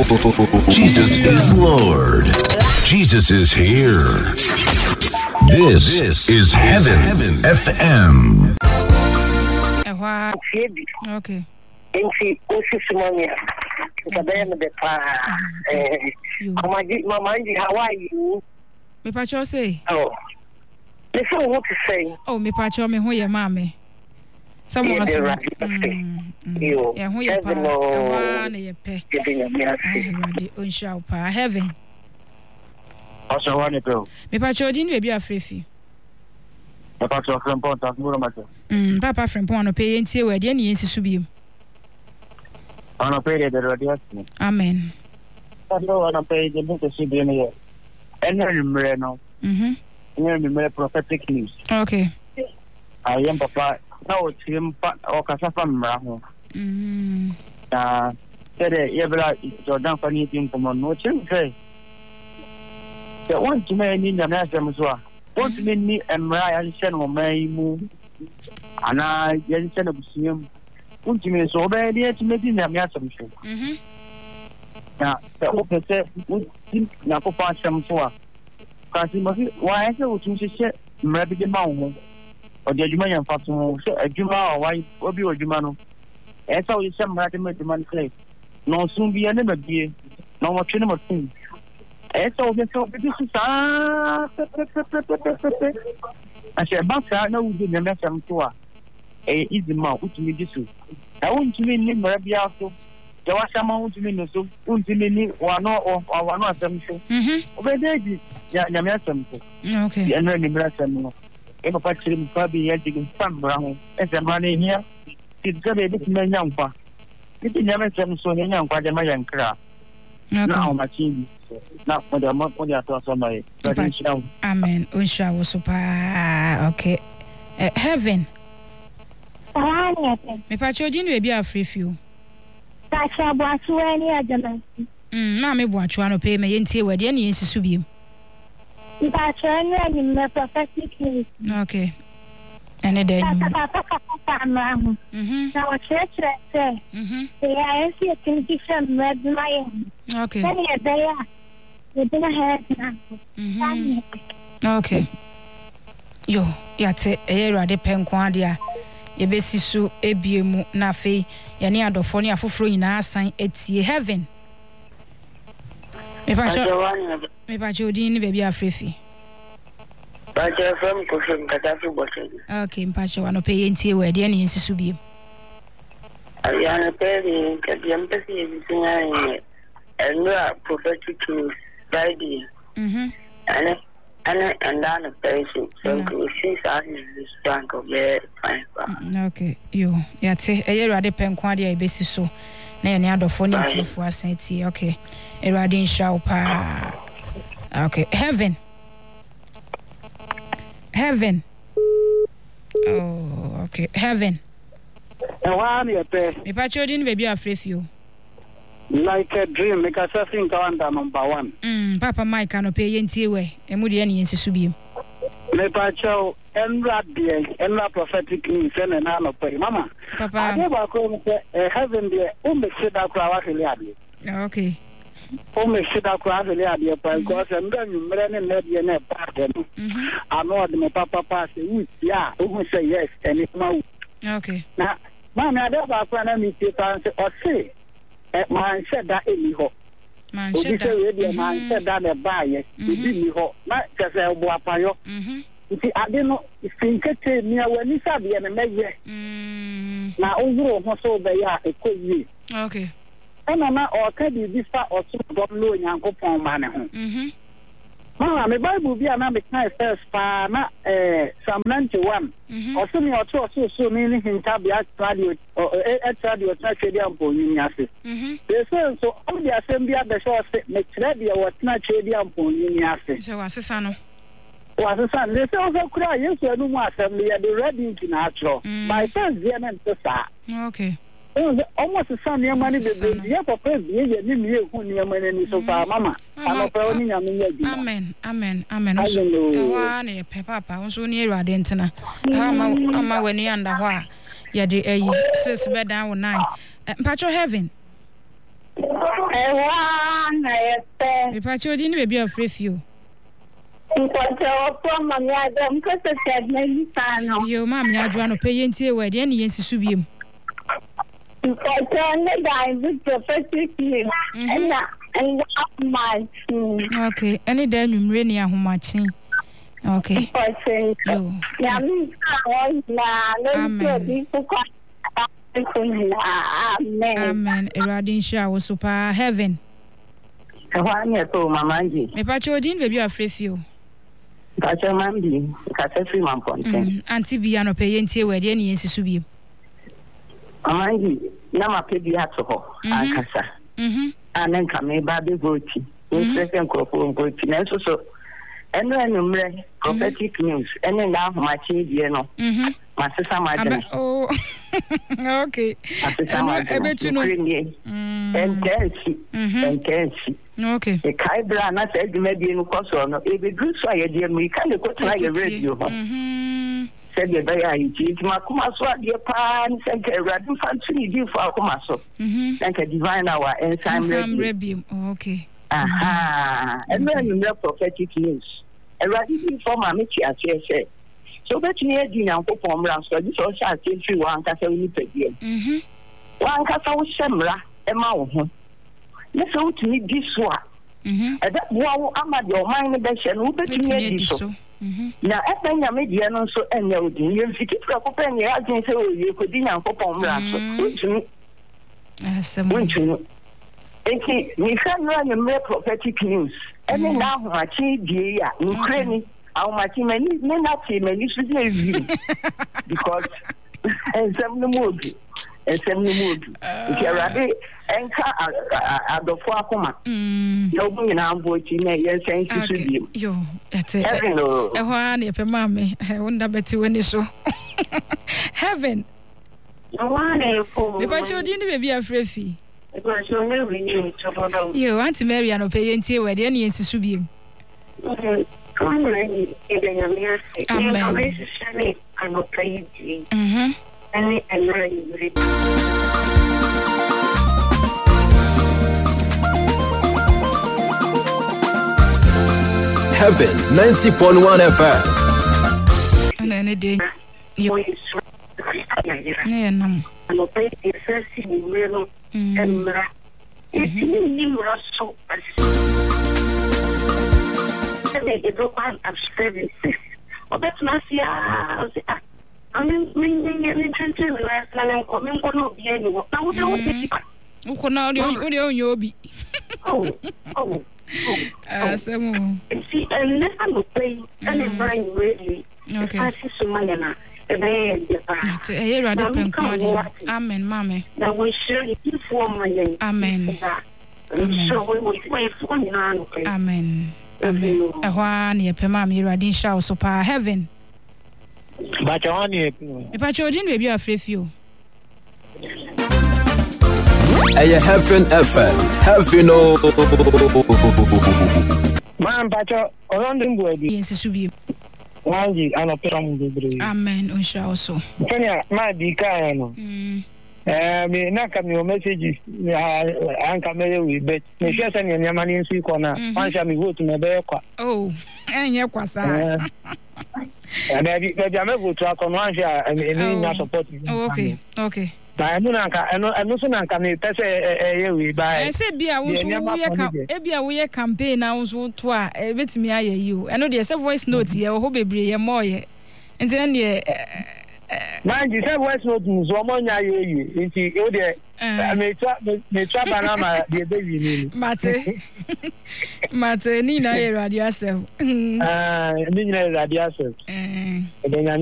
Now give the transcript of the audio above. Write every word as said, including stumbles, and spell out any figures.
Jesus is Lord. Jesus is here. This, this is Heaven, Heaven F M. Okay. Inti usisimamia kabena de pa eh amaji mamanji how are you me pacho say oh listen what to say oh me pacho me ho ye mame someone so you yeah ho ye pa wa na ye pe ready on show pa heaven also one pe me pacho din we bi afrefi me pacho frempon ta muro macho mm papa frempon no pe yentie we de ne yensi su biem. Ana pere de radias. Amen. Hello, ana pere de buke si bien here. Ena numere no. Mhm. Ena numere prophetic news. Okay. I am papa. Na o tim pa o kasa fa mra ho. Mhm. Na tere yebra Jordan fani tim komo no chem say. The one to me ni na na sem so a. Want to me ni emra ya nse no mai mu. Ana ya nse na busiam. Ultimate so be dey to make na me assumption. Mhm. Na the opposite ultim na ko pa asem so a. Kasi mo why say ultim se mra bi de ma wo. O de adwuma yan fa so so adwuma o why obi odwuma no. E sa o se mra de ma de man clay. No sun bi ene ma bie. No mo twene mo tun. E sa o de so bi su sa. A se ba sa na u de me asem so a. Eh, easy man, ultimate disu. I want to mean him, Rabia. So, there was someone to mean so, ultimately, or no, or one of them. Mhm. Over there, Yamiasam. Okay. And then the Brasam. If a patch probably yet taking some brown, as a money here, it's got a bit man young pa. It's never some so young, quite a man craft. Now, my team. Not for the month when you are somebody. Amen. Unsha was super. Okay. Heaven. Me pacho din we bi afrefiu. Pacho boacho ani adama. Mm, na me boacho ano pe me yentie we de na yensisu biem. Pacho ani me prophetic news. Okay. Ane de ni. Mhm. Na wa church say. Mhm. Yeah, I see a condition red my. Okay. Then you there. You didn't have na. Mhm. Okay. Yo, yate e rade penko ade a yebesi so ebiemu na fe ye ne adofo ne afoforo nyina asan etie heaven. Me pacho me pacho din ni baby afrefi. Pacho from kofim katafu bote. Okay, pacho wano pe yentie we de ne yensisu biem. Ayana pe ni kadiyam pe si singa enra prophetic news Friday. Mhm. Ana ana andana person so we see as this bank of the fine. Okay, yo yate e rade penko ade a ebesi so na ye ne adofo ne tiefo asan tie. Okay. E rade nshaw pa. Okay, heaven. Heaven. Oh, okay. Heaven. E wa na pe. Me pa chodin baby afrefio. Like a dream, make us think Kawanda number one. Mm, Papa Mike ano pe yentie we. E mu de ne yensisu biem. Me pacho enra de enra prophetic news and na no pay mama Papa ade ba ko say heaven de o me shida kwa wa heli ade okay o me shida kwa heli ade pa ko say nda nyumre ne na de na pa de no ano de me papa pa say we ya o me say yes and it ma okay na ma me ade ba ko na mi ti pa say o say e man sheda emi ho man sheda we de man sheda ne ba ye ibi mi ho na kase obo apayo mhm Iti ade no finkete ni awani sabe na meye mm na owuro ho so be ya ekoyi okay ana na o ka di bi fa o so dom lo nyankopon ma ne ho mhm ma me bible bi ana me kan first pa na eh Psalm ninety-one o so mi o to so so ni ni hinta bi radio e radio ta chedi ampo ni ase mhm de so so o di asem bi ade so se me kire bi o tna chedi ampo ni ase so wasesa no was a son, they say, also, cry, yes, I don't want assembly at the ready in natural. My first year and the star. Okay. Almost a son, your money, the year for first year, you knew who near my so far, Mamma. I'm only a million. Amen, amen, amen. One, a pepper, pounds, so near Radentana. I'm a when you under why. Yeah, the sis bed down nine. Patch of heaven. Wow. Me pa cho di ni baby afre fio. Nkwata from my adam cuz said me sano. Yo ma me adwo no pe yentie we de ne yensisu biem. Nkwata ne dai with prophetic name. And and my okay, any day nwumre ni ahomachi. Okay. Yo. Ya mi ka na no bi ko ko. Amen. Amen. Eradin sha wo super heaven. Hwanya to mamanji. Me pa cho din baby afre fio. Ka cha mambi, ka cha fi man ponten. Anti bia no pe yentie we de ne yensisu biem. Mamanji, na ma pe bia to ho. Akasa. Mhm. Anen ka me ba be voti. Ni present ko ko voti na so so. Eno enumre prophetic news. Ene na ahomachi die no. Mhm. Masisa madene. Oh. Okay. Masisa madene. Ebetu no. Enkensi. Enkensi. Okay. E kai bra na se edime die no koso no. E be dru so ayede mu ika le kwetna ye radio ho. Mhm. Se de be ya yi ma kuma so ade pa ni se ke radio fantini di fo akuma so. Mhm. Thank you divine our ensemble radio. Okay. Aha. Eno enumre prophetic news. E radio di for ma me ti ase se. So bet me edi nyankopon mra so di so sha ati fi wan ka se ni pedie. Mhm. Wan ka sa wo shemra e ma wo ho. Ne so utimi di so a. Mhm. E da wo wo amade o man ne be hye no betimi di so. Mhm. Na e pa nya me die no so enye odi. Ye mfiti fra ko pa nya agin se o ye ko di nyankopon mra so. Utimi. Asem. Utimi. Eki mi fa no anya me prophetic news. Ene na ho achi die ya. Ukraine how much many men not many should because and some no mood and some no mood if you're ready and at the four comma no bring an boy to me yes thank you to you yo that's it eh one if mama I wonder better when so heaven one for the pastor didn't baby afraid fee because you never knew to you want to marry and pay into where the any insisu biem Amen. Amen. Mhm. Heaven ninety point one F M. And any day. You. Yeah, no. I'm a baby first in real and it's in Russell. They go on of services. Oh, that's not yeah. I mean, meaning any country last and I'm coming on the end. I would know what Uko na odi on yobi. Oh, oh, ah, some. See, and let them play and they bring really. Okay. I see some money now. Amen, Mammy. That we share it for my Amen. So we will wait for now. Amen. Amen. A one year per mammy, Radin Shaw, so pa heaven. But one year. If I told you, maybe a free few. Hey, heaven F M. Heaven, oh. Man, but around the world, yes, to be. One year, I'm a pram. Amen. We shall also. Kenya, my decano. Eh, me na come your messages. I can marry with bet. Me share send your money in see corner. One shall me go to my bear. Oh, and your quasa. And maybe maybe I'm able to come one share and me support. Okay, okay. Ba no na ka eno eno so na ka me pese eh we buy. I say bia wo so wo ye ka e bia wo ye campaign na wo so to a e betimi aye you. Eno de say voice note ye wo ho bebre ye mo ye. Nti na de man ji say voice note so mo nya ye ye. Nti e de me twa me twa banana de baby ni. Mate. Mate ni na ye radio asem. Ah, ni na radio asem. Eh.